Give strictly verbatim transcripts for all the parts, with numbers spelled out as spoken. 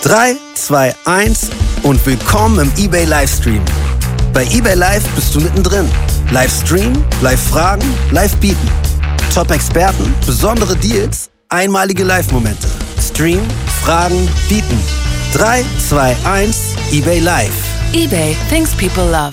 drei, zwei, eins und willkommen im eBay Livestream. Bei eBay Live bist du mittendrin. Live streamen, live fragen, live bieten. Top-Experten, besondere Deals, einmalige Live-Momente. Stream, fragen, bieten. drei, zwei, eins, eBay Live. eBay, things people love.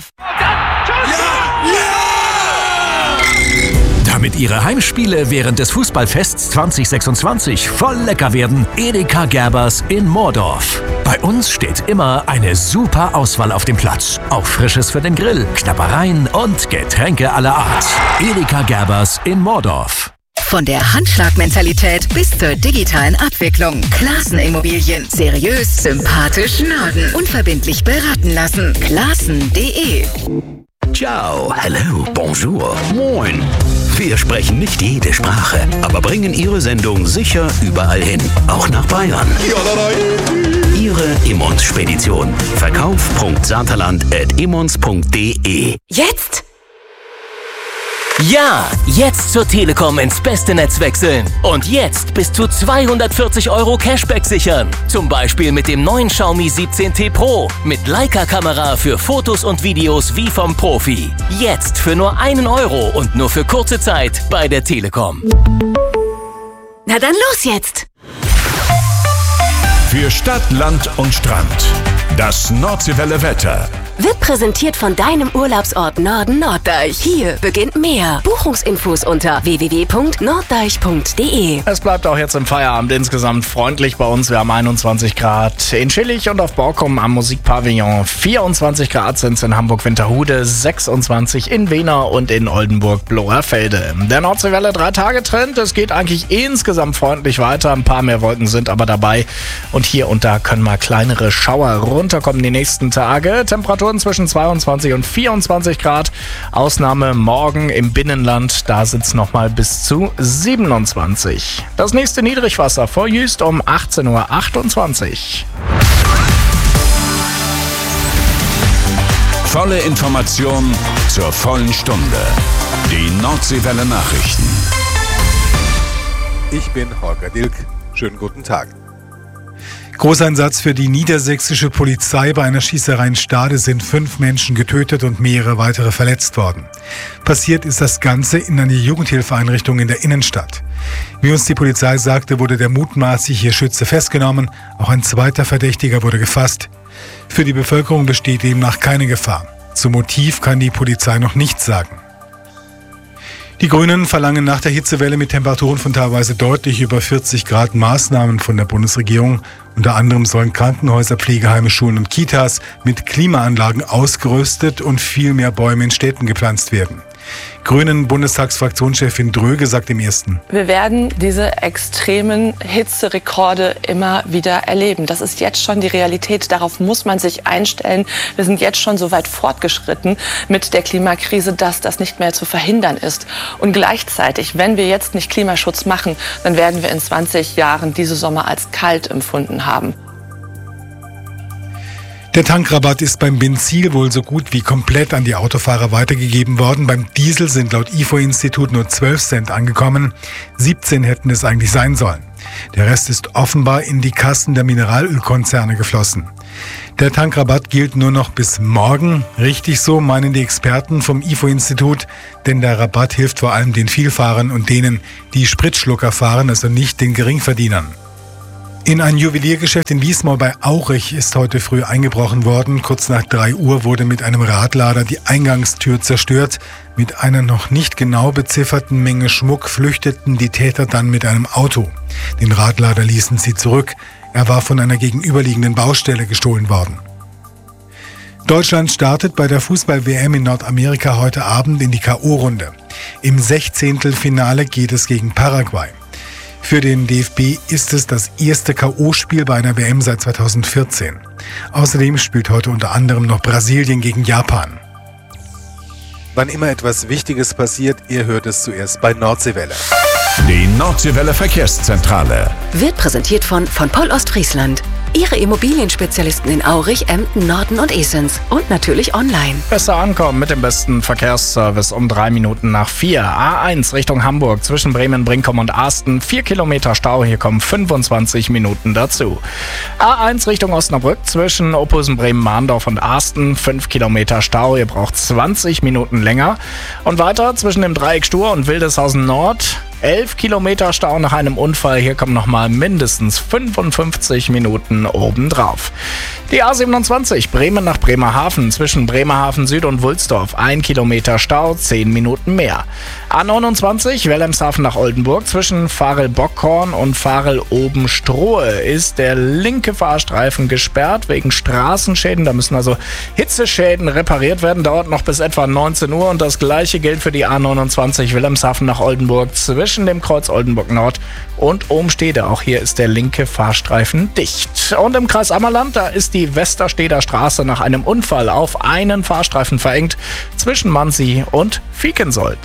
Damit Ihre Heimspiele während des Fußballfests zwanzig sechsundzwanzig voll lecker werden, Edeka Gerbers in Moordorf. Bei uns steht immer eine super Auswahl auf dem Platz. Auch Frisches für den Grill, Knabbereien und Getränke aller Art. Edeka Gerbers in Moordorf. Von der Handschlagmentalität bis zur digitalen Abwicklung. Classen Immobilien. Seriös, sympathisch, Norden. Unverbindlich beraten lassen. Classen punkt de. Ciao, hello, bonjour, moin. Wir sprechen nicht jede Sprache, aber bringen Ihre Sendung sicher überall hin, auch nach Bayern. Ihre Immons-Spedition. Verkauf.saterland at immons punkt de. Jetzt? Ja, jetzt zur Telekom ins beste Netz wechseln. Und jetzt bis zu zweihundertvierzig Euro Cashback sichern. Zum Beispiel mit dem neuen Xiaomi siebzehn T Pro. Mit Leica-Kamera für Fotos und Videos wie vom Profi. Jetzt für nur einen Euro und nur für kurze Zeit bei der Telekom. Na dann los jetzt! Für Stadt, Land und Strand. Das Nordseewelle Wetter. Wird präsentiert von deinem Urlaubsort Norden Norddeich. Hier beginnt mehr. Buchungsinfos unter w w w punkt norddeich punkt de. Es bleibt auch jetzt im Feierabend insgesamt freundlich bei uns. Wir haben einundzwanzig Grad in Schillig und auf Borkum am Musikpavillon. vierundzwanzig Grad sind es in Hamburg-Winterhude, sechsundzwanzig in Wehner und in Oldenburg-Bloerfelde. Der Nordseewelle drei-Tage-Trend. Es geht eigentlich insgesamt freundlich weiter. Ein paar mehr Wolken sind aber dabei. Und hier und da können mal kleinere Schauer runterkommen die nächsten Tage. Temperaturen zwischen zweiundzwanzig und vierundzwanzig Grad. Ausnahme morgen im Binnenland, da sitzt noch mal bis zu siebenundzwanzig. Das nächste Niedrigwasser vor Jüst um achtzehn Uhr achtundzwanzig. Volle Information zur vollen Stunde. Die Nordseewelle Nachrichten. Ich bin Holger Dilk. Schönen guten Tag. Großeinsatz für die niedersächsische Polizei. Bei einer Schießerei in Stade sind fünf Menschen getötet und mehrere weitere verletzt worden. Passiert ist das Ganze in einer Jugendhilfeeinrichtung in der Innenstadt. Wie uns die Polizei sagte, wurde der mutmaßliche Schütze festgenommen. Auch ein zweiter Verdächtiger wurde gefasst. Für die Bevölkerung besteht demnach keine Gefahr. Zum Motiv kann die Polizei noch nichts sagen. Die Grünen verlangen nach der Hitzewelle mit Temperaturen von teilweise deutlich über vierzig Grad Maßnahmen von der Bundesregierung. Unter anderem sollen Krankenhäuser, Pflegeheime, Schulen und Kitas mit Klimaanlagen ausgerüstet und viel mehr Bäume in Städten gepflanzt werden. Grünen Bundestagsfraktionschefin Dröge sagt im Ersten: Wir werden diese extremen Hitzerekorde immer wieder erleben. Das ist jetzt schon die Realität. Darauf muss man sich einstellen. Wir sind jetzt schon so weit fortgeschritten mit der Klimakrise, dass das nicht mehr zu verhindern ist. Und gleichzeitig, wenn wir jetzt nicht Klimaschutz machen, dann werden wir in zwanzig Jahren diese Sommer als kalt empfunden haben. Der Tankrabatt ist beim Benzin wohl so gut wie komplett an die Autofahrer weitergegeben worden. Beim Diesel sind laut I F O-Institut nur zwölf Cent angekommen. siebzehn hätten es eigentlich sein sollen. Der Rest ist offenbar in die Kassen der Mineralölkonzerne geflossen. Der Tankrabatt gilt nur noch bis morgen. Richtig so, meinen die Experten vom I F O-Institut. Denn der Rabatt hilft vor allem den Vielfahrern und denen, die Spritschlucker fahren, also nicht den Geringverdienern. In ein Juweliergeschäft in Wiesmoor bei Aurich ist heute früh eingebrochen worden. Kurz nach drei Uhr wurde mit einem Radlader die Eingangstür zerstört. Mit einer noch nicht genau bezifferten Menge Schmuck flüchteten die Täter dann mit einem Auto. Den Radlader ließen sie zurück. Er war von einer gegenüberliegenden Baustelle gestohlen worden. Deutschland startet bei der Fußball-W M in Nordamerika heute Abend in die K O-Runde. Im Sechzehntelfinale geht es gegen Paraguay. Für den D F B ist es das erste K O-Spiel bei einer W M seit zweitausendvierzehn. Außerdem spielt heute unter anderem noch Brasilien gegen Japan. Wann immer etwas Wichtiges passiert, ihr hört es zuerst bei Nordseewelle. Die Nordseewelle Verkehrszentrale Wird präsentiert von von Pol Ostfriesland. Ihre Immobilienspezialisten in Aurich, Emden, Norden und Esens. Und natürlich online. Besser ankommen mit dem besten Verkehrsservice um drei Minuten nach vier. A eins Richtung Hamburg zwischen Bremen, Brinkum und Asten. Vier Kilometer Stau, hier kommen fünfundzwanzig Minuten dazu. A eins Richtung Osnabrück zwischen Ophusen, Bremen, Mahndorf und Asten. Fünf Kilometer Stau, ihr braucht zwanzig Minuten länger. Und weiter zwischen dem Dreieck Stur und Wildeshausen Nord. elf Kilometer Stau nach einem Unfall. Hier kommen nochmal mindestens fünfundfünfzig Minuten obendrauf. Die A siebenundzwanzig Bremen nach Bremerhaven zwischen Bremerhaven Süd und Wulsdorf. Ein Kilometer Stau, zehn Minuten mehr. A neunundzwanzig Wilhelmshaven nach Oldenburg zwischen Farel-Bockhorn und Farel-Obenstrohe ist der linke Fahrstreifen gesperrt wegen Straßenschäden. Da müssen also Hitzeschäden repariert werden. Dauert noch bis etwa neunzehn Uhr und das gleiche gilt für die A neunundzwanzig Wilhelmshaven nach Oldenburg zwischen dem Kreuz Oldenburg Nord und Ohmstede. Auch hier ist der linke Fahrstreifen dicht. Und im Kreis Ammerland, da ist die Westersteder Straße nach einem Unfall auf einen Fahrstreifen verengt zwischen Mansi und Viekensold.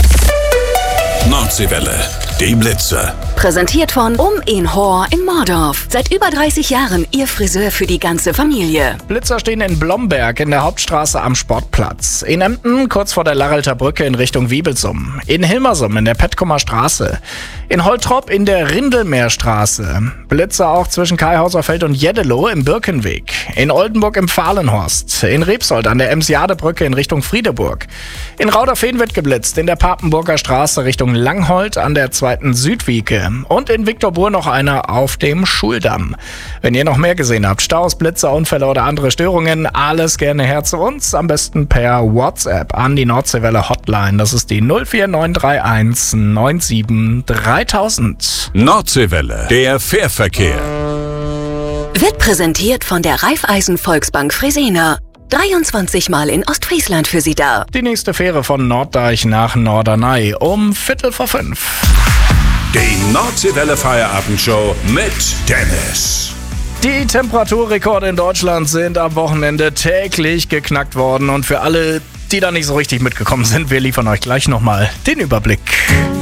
Nordseewelle, die Blitze. Präsentiert von Um in Hor in Mordorf. Seit über dreißig Jahren Ihr Friseur für die ganze Familie. Blitzer stehen in Blomberg in der Hauptstraße am Sportplatz. In Emden kurz vor der Larelter Brücke in Richtung Wiebelsum. In Hilmersum in der Petkumer Straße. In Holtrop in der Rindelmeerstraße. Blitzer auch zwischen Kaihauserfeld und Jeddelo im Birkenweg. In Oldenburg im Fahlenhorst. In Rebsold an der Emsjadebrücke in Richtung Friedeburg. In Rauderfehn wird geblitzt in der Papenburger Straße Richtung Langholt an der zweiten Südwieke. Und in Viktorbur noch einer auf dem Schuldamm. Wenn ihr noch mehr gesehen habt, Staus, Blitzer, Unfälle oder andere Störungen, alles gerne her zu uns. Am besten per WhatsApp an die Nordseewelle Hotline. Das ist die null vier neun drei eins neun sieben dreitausend. Nordseewelle, der Fährverkehr. Wird präsentiert von der Raiffeisen Volksbank Fresenier. dreiundzwanzig Mal in Ostfriesland für Sie da. Die nächste Fähre von Norddeich nach Norderney um Viertel vor fünf. Die Nordseewelle Feierabendshow mit Dennis. Die Temperaturrekorde in Deutschland sind am Wochenende täglich geknackt worden. Und für alle, die da nicht so richtig mitgekommen sind, wir liefern euch gleich nochmal den Überblick.